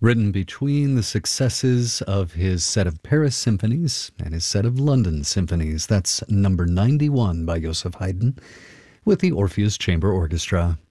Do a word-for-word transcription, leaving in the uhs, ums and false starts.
Written between the successes of his set of Paris symphonies and his set of London symphonies. That's number ninety-one by Joseph Haydn with the Orpheus Chamber Orchestra.